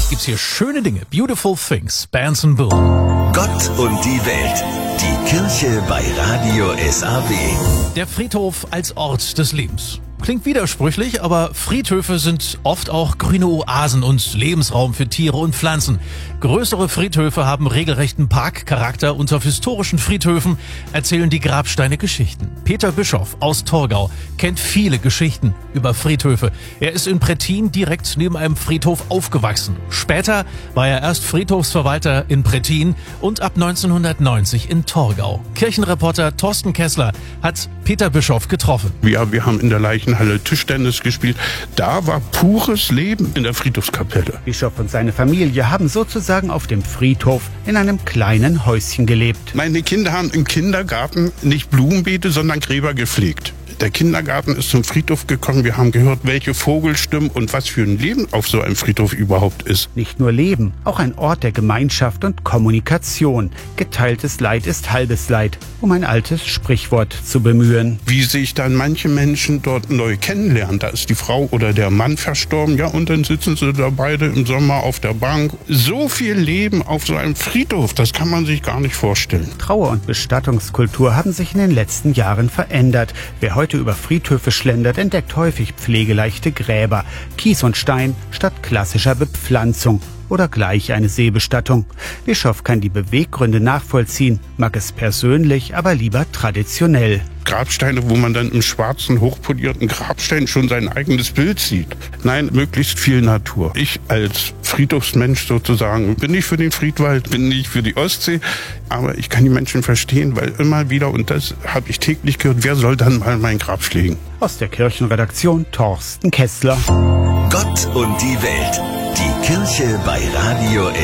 gibt's hier schöne Dinge. Beautiful Things, Benson Boone. Gott und die Welt. Die Kirche bei Radio SAW. Der Friedhof als Ort des Lebens. Klingt widersprüchlich, aber Friedhöfe sind oft auch grüne Oasen und Lebensraum für Tiere und Pflanzen. Größere Friedhöfe haben regelrechten Parkcharakter und auf historischen Friedhöfen erzählen die Grabsteine Geschichten. Peter Bischoff aus Torgau kennt viele Geschichten über Friedhöfe. Er ist in Prettin direkt neben einem Friedhof aufgewachsen. Später war er erst Friedhofsverwalter in Prettin und ab 1990 in Torgau. Kirchenreporter Thorsten Kessler hat Peter Bischoff getroffen. Ja, wir haben in der Leichenhalle Tischtennis gespielt. Da war pures Leben in der Friedhofskapelle. Bischoff und seine Familie haben sozusagen auf dem Friedhof in einem kleinen Häuschen gelebt. Meine Kinder haben im Kindergarten nicht Blumenbeete, sondern Gräber gepflegt. Der Kindergarten ist zum Friedhof gekommen. Wir haben gehört, welche Vogelstimmen und was für ein Leben auf so einem Friedhof überhaupt ist. Nicht nur Leben, auch ein Ort der Gemeinschaft und Kommunikation. Geteiltes Leid ist halbes Leid, um ein altes Sprichwort zu bemühen. Wie sich dann manche Menschen dort neu kennenlernen. Da ist die Frau oder der Mann verstorben, ja, und dann sitzen sie da beide im Sommer auf der Bank. So viel Leben auf so einem Friedhof, das kann man sich gar nicht vorstellen. Trauer- und Bestattungskultur haben sich in den letzten Jahren verändert. Wer heute über Friedhöfe schlendert, entdeckt häufig pflegeleichte Gräber, Kies und Stein statt klassischer Bepflanzung oder gleich eine Seebestattung. Bischoff kann die Beweggründe nachvollziehen, mag es persönlich, aber lieber traditionell. Grabsteine, wo man dann im schwarzen, hochpolierten Grabstein schon sein eigenes Bild sieht. Nein, möglichst viel Natur. Ich als Friedhofsmensch sozusagen bin nicht für den Friedwald, bin nicht für die Ostsee, aber ich kann die Menschen verstehen, weil immer wieder, und das habe ich täglich gehört, wer soll dann mal mein Grab pflegen? Aus der Kirchenredaktion Thorsten Kessler. Gott und die Welt. Die Kirche bei Radio